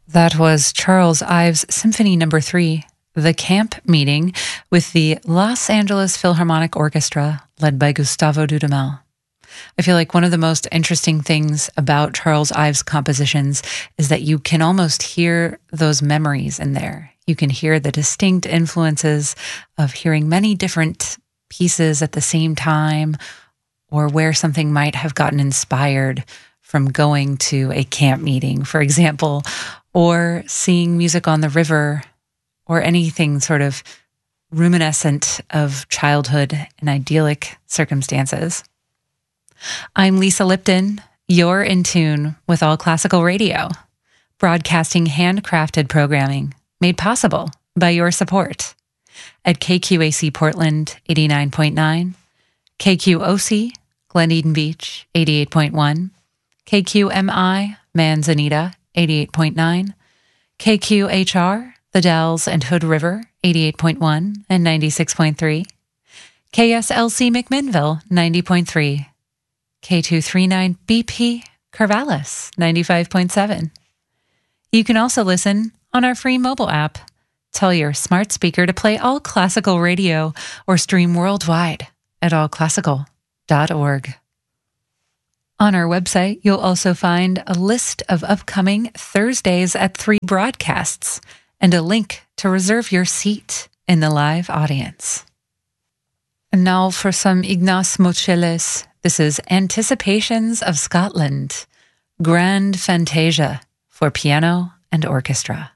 That was Charles Ives Symphony No. 3, The Camp Meeting, with the Los Angeles Philharmonic Orchestra, led by Gustavo Dudamel. I feel like one of the most interesting things about Charles Ives' compositions is that you can almost hear those memories in there. You can hear the distinct influences of hearing many different pieces at the same time, or where something might have gotten inspired from going to a camp meeting, for example, or seeing music on the river, or anything sort of reminiscent of childhood and idyllic circumstances. I'm Lisa Lipton. You're in tune with All Classical Radio, broadcasting handcrafted programming made possible by your support at KQAC Portland 89.9, KQOC Glen Eden Beach 88.1, KQMI Manzanita 88.9, KQHR The Dalles and Hood River 88.1 and 96.3, KSLC McMinnville 90.3, K239 BP Corvallis 95.7. You can also listen on our free mobile app. Tell your smart speaker to play All Classical Radio or stream worldwide at allclassical.org. On our website, you'll also find a list of upcoming Thursdays at 3 broadcasts and a link to reserve your seat in the live audience. And now for some Ignace Moscheles. This is Anticipations of Scotland, Grand Fantasia for piano and orchestra.